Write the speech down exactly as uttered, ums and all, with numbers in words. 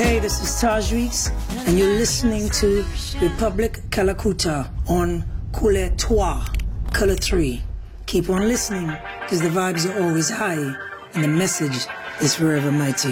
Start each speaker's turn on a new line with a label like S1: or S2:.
S1: Hey, this is Taj Weeks, and you're listening to Republic Kalakuta on Kule Trois, Color three. Keep on listening, because the vibes are always high, and the message is forever mighty.